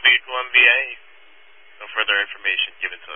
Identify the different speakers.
Speaker 1: speak to MBA. No further information given to us.